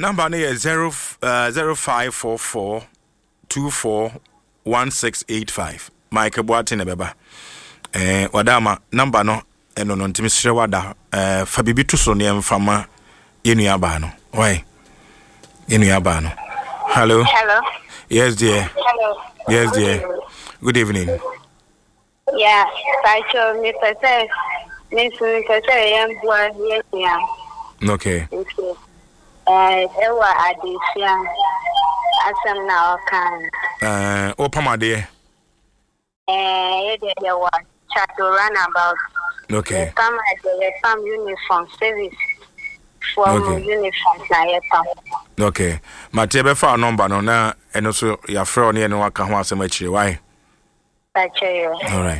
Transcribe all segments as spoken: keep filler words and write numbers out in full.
number is zero uh zero five four four two four one six eight five. Mike Boatin Beba. Eh wadama number no eno no ntimi sire wada eh fa bibi to so ne mfama yenu aba no. Why? Yenu aba no. Hello. Hello. Yes dear. Hello. Yes dear. Good evening. Yeah, Pacho, me pese, me su pese yam bua yenya. Okay. Eh, ewa adisia. Asam na okan. Uh opamade. Eh, yede yawa chat to run about. Okay. Come at the farm uniform service. For Okay. uniform na yepam. Okay. Mate be fa number no na eno so ya frɛ ne eno aka ho asɛm akire. Why? Pacho yo. All right.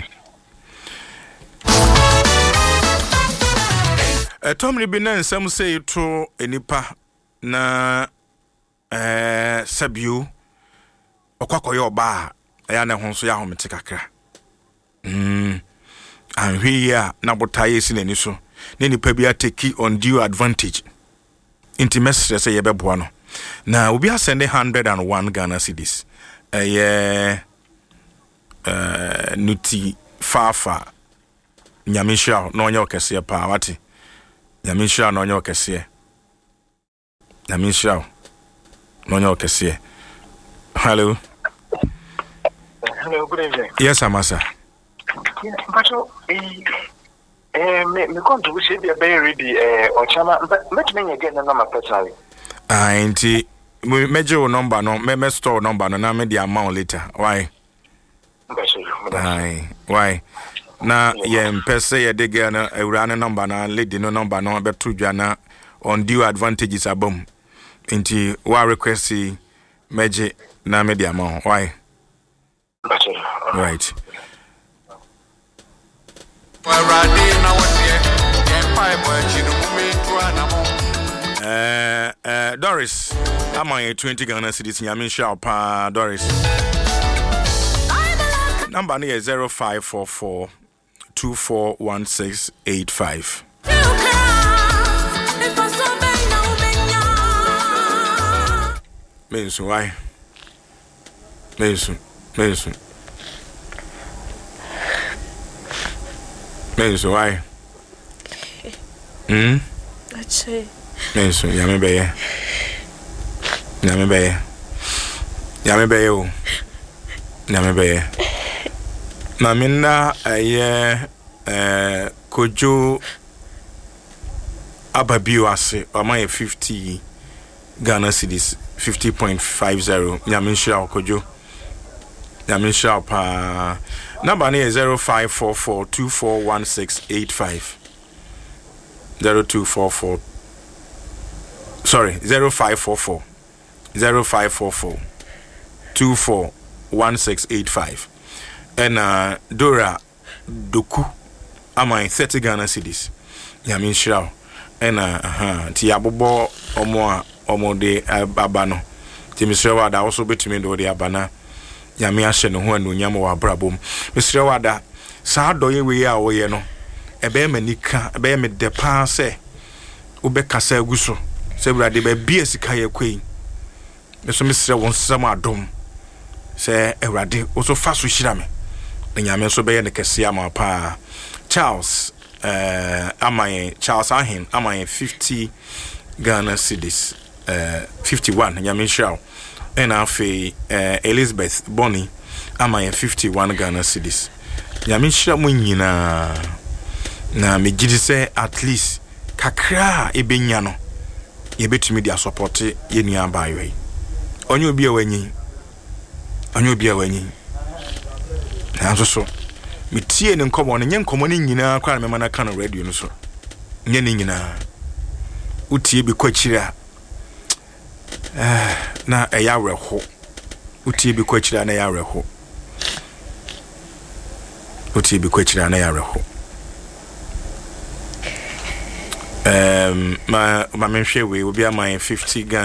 Eh Tomri bi na nsɛm sɛ to enipa na eh sabio okwakoye oba aya na ho so ya homete kakra. Mm. Anhwe ya na botaye si nani so. Ne nipa bi ateki undue advantage. Inti mesre say yebeboa no. Na obi asende one hundred and one Ghana cedis. Eh yeah uh nuti fafa nyamisha no onye okese pa wati. Nyamisha no onye okese. Nyamisha no onye okese. Hello. Hello, good evening. Yes, Amasa. Yeah, but eh eh me me come to wish be very ready eh Ochama but let me again na number personally. Ah, enti me meje number no me me store number no na me the amount later. Why? Aye. Why? Na ye mpese ye de ge na ewura ne number na lady no number no beto dwa na undue advantages abom. Enti wa request meje na me the amount. Why? Right. Uh, uh, Doris, I'm on twenty Ghana cedis. Yamin Sharpa, Doris. Number is zero five four four two four one six eight five. Mensu, why? Mensu, Mensu. Mensu, why? Hmm? That's it. Mensu, Yame Baye. Yame Baye. Yame Baye. Yame Baye. Namina, a uh, Kojo Ababiwase, or my fifty Ghana cedis, fifty point five zero. Yamisha Kojo. Yamisha pa. Number is zero five four four two four one six eight five. Zero two four four. Sorry, zero five four four zero five four four two four one six eight five. And uh, Dora Doku, am I thirty Ghana cedis? Yamin Shao. And uh huh. Tiabobo Omoa Omo de Abano. Timisha Wada also between me do the Abana. Yami ashe no ho anu nyam wa brabom. Mister Wada, sa doye we ya wo ye no. Ebe manika, ebe me de pa se. Ube kasa aguso. Se brade be bia sika ye kwei. Meso Mister won sam adom. Se ewrade oso fa so hira me. Nyame so be ye ne kese ama pa. Charles uh amaye Charles Ahin amaye fifty Ghana cedis. Uh fifty-one Nyame shao. And afi uh, Elizabeth Bonnie amaye fifty-one Ghana cedis. Nyame shira mo nyina na me gidi se at least kakra ebenya no ye betumi dia support ye nua bayo yi. Onye obi awanyi. Onye obi awanyi. Na so so me tie ne nkomo ne nye nkomo ne nyina kwa me mana kan radio no so. Nye ne nyina. Utie bi kwachira. Eh na eya reho. Utie bi kwachira na ya reho. Utie bi kwachira na ya reho. Um, my my menhwe we will be my fifty Ghana